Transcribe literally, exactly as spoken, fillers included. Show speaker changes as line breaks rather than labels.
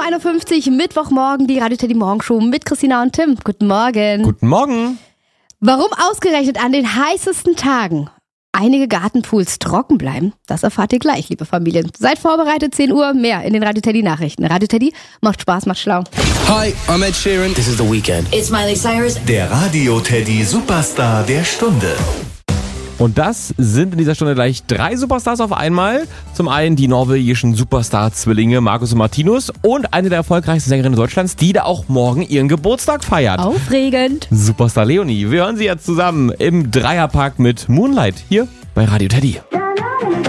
eins Uhr fünfzig, Mittwochmorgen, die Radio Teddy Morgenshow mit Christina und Tim. Guten Morgen.
Guten Morgen.
Warum ausgerechnet an den heißesten Tagen einige Gartenpools trocken bleiben, das erfahrt ihr gleich, liebe Familien. Seid vorbereitet, zehn Uhr, mehr in den Radio Teddy Nachrichten. Radio Teddy macht Spaß, macht schlau.
Hi, I'm Ed Sheeran. This is The Weeknd.
It's Miley Cyrus.
Der Radio Teddy Superstar der Stunde.
Und das sind in dieser Stunde gleich drei Superstars auf einmal. Zum einen die norwegischen Superstar-Zwillinge Markus und Martinus und eine der erfolgreichsten Sängerinnen Deutschlands, die da auch morgen ihren Geburtstag feiert.
Aufregend.
Superstar Leonie. Wir hören sie jetzt zusammen im Dreierpack mit Moonlight hier bei Radio Teddy.